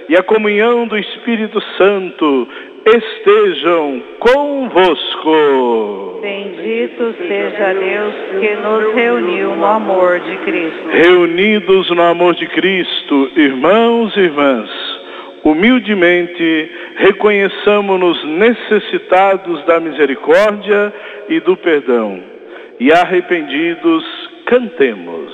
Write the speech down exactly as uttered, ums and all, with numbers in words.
e a comunhão do Espírito Santo estejam convosco. Bendito seja Deus que nos reuniu no amor de Cristo. Reunidos no amor de Cristo, irmãos e irmãs, humildemente reconheçamo-nos necessitados da misericórdia e do perdão, e arrependidos cantemos.